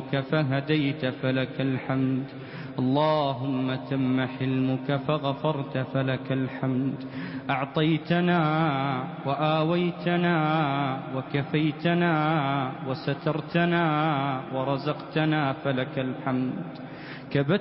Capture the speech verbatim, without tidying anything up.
جورك فهديت فلك الحمد. اللهم تم حلمك فغفرت فلك الحمد. أعطيتنا وآويتنا وكفيتنا وسترتنا ورزقتنا فلك الحمد. كبت